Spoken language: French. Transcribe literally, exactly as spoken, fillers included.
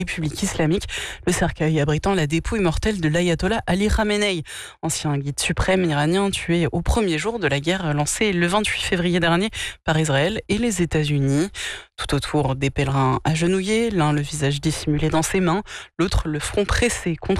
République islamique, le cercueil abritant la dépouille mortelle de l'ayatollah Ali Khamenei, ancien guide suprême iranien tué au premier jour de la guerre lancée le vingt-huit février dernier par Israël et les États-Unis. Tout autour, des pèlerins agenouillés, l'un le visage dissimulé dans ses mains, l'autre le front pressé contre